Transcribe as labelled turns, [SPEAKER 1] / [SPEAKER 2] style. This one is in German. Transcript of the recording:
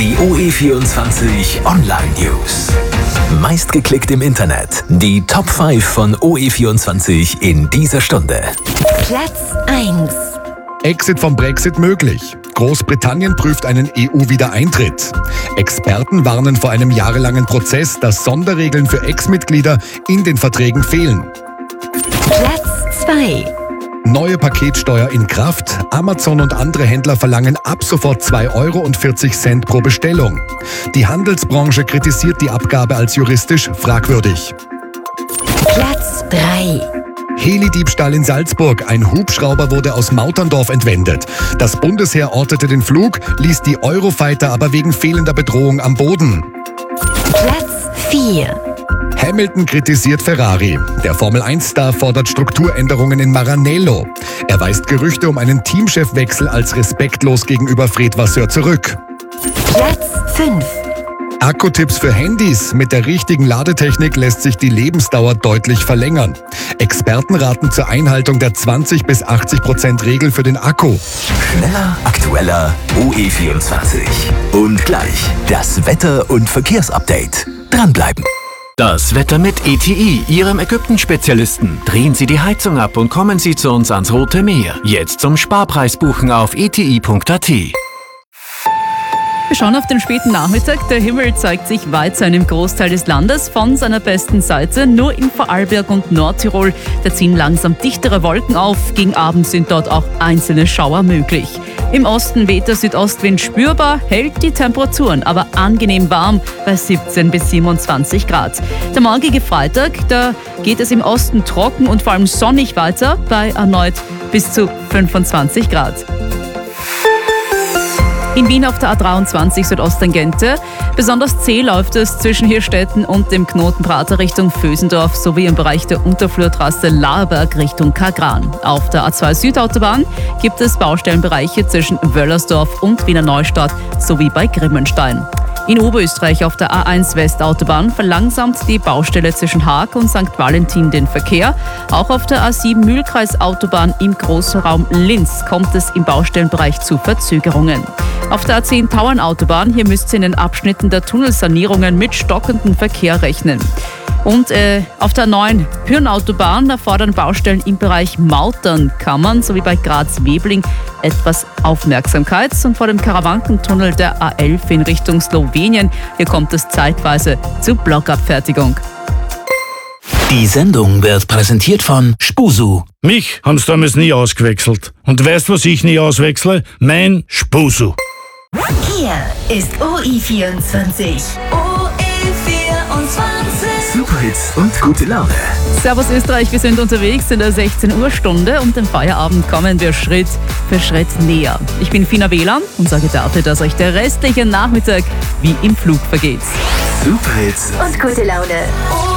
[SPEAKER 1] Die OE24 Online News. Meistgeklickt im Internet. Die Top 5 von OE24 in dieser Stunde.
[SPEAKER 2] Platz 1.
[SPEAKER 3] Exit vom Brexit möglich. Großbritannien prüft einen EU-Wiedereintritt. Experten warnen vor einem jahrelangen Prozess, dass Sonderregeln für Ex-Mitglieder in den Verträgen fehlen.
[SPEAKER 2] Platz 2.
[SPEAKER 3] Neue Paketsteuer in Kraft. Amazon und andere Händler verlangen ab sofort 2,40 € pro Bestellung. Die Handelsbranche kritisiert die Abgabe als juristisch fragwürdig.
[SPEAKER 2] Platz 3.
[SPEAKER 3] Heli-Diebstahl in Salzburg. Ein Hubschrauber wurde aus Mauterndorf entwendet. Das Bundesheer ortete den Flug, ließ die Eurofighter aber wegen fehlender Bedrohung am Boden.
[SPEAKER 2] Platz 4.
[SPEAKER 3] Hamilton kritisiert Ferrari. Der Formel-1-Star fordert Strukturänderungen in Maranello. Er weist Gerüchte um einen Teamchefwechsel als respektlos gegenüber Fred Vasseur zurück.
[SPEAKER 2] Platz 5.
[SPEAKER 3] Akkutipps für Handys. Mit der richtigen Ladetechnik lässt sich die Lebensdauer deutlich verlängern. Experten raten zur Einhaltung der 20-80% Regel für den Akku.
[SPEAKER 1] Schneller, aktueller, OE24. Und gleich das Wetter- und Verkehrsupdate. Dranbleiben.
[SPEAKER 4] Das Wetter mit ETI, Ihrem Ägypten-Spezialisten. Drehen Sie die Heizung ab und kommen Sie zu uns ans Rote Meer. Jetzt zum Sparpreis buchen auf eti.at.
[SPEAKER 5] Wir schauen auf den späten Nachmittag. Der Himmel zeigt sich weiter in einem Großteil des Landes von seiner besten Seite. Nur in Vorarlberg und Nordtirol, da ziehen langsam dichtere Wolken auf. Gegen Abend sind dort auch einzelne Schauer möglich. Im Osten weht der Südostwind spürbar, hält die Temperaturen aber angenehm warm bei 17 bis 27 Grad. Der morgige Freitag, da geht es im Osten trocken und vor allem sonnig weiter bei erneut bis zu 25 Grad. In Wien auf der A23 Südosttangente. Besonders zäh läuft es zwischen Hirstetten und dem Knoten Prater Richtung Vösendorf sowie im Bereich der Unterflurtrasse Laarberg Richtung Kagran. Auf der A2 Südautobahn gibt es Baustellenbereiche zwischen Wöllersdorf und Wiener Neustadt sowie bei Grimmenstein. In Oberösterreich auf der A1 Westautobahn verlangsamt die Baustelle zwischen Haag und St. Valentin den Verkehr. Auch auf der A7 Mühlkreisautobahn im Großraum Linz kommt es im Baustellenbereich zu Verzögerungen. Auf der A10 Tauernautobahn, hier müsst ihr in den Abschnitten der Tunnelsanierungen mit stockendem Verkehr rechnen. Und auf der 9 Pirnautobahn erfordern Baustellen im Bereich Mauternkammern sowie bei Graz-Webling etwas Aufmerksamkeit. Und vor dem Karawankentunnel der A11 in Richtung Slowenien, hier kommt es zeitweise zu Blockabfertigung.
[SPEAKER 1] Die Sendung wird präsentiert von Spusu.
[SPEAKER 6] Mich haben sie damals nie ausgewechselt. Und weißt was ich nie auswechsle? Mein Spusu.
[SPEAKER 2] Hier ist OE24.
[SPEAKER 1] Superhits und gute Laune.
[SPEAKER 5] Servus Österreich, wir sind unterwegs in der 16 Uhr Stunde und dem Feierabend kommen wir Schritt für Schritt näher. Ich bin Fina Wieland und sorge dafür, dass euch der restliche Nachmittag wie im Flug vergeht.
[SPEAKER 1] Superhits
[SPEAKER 2] Und gute Laune.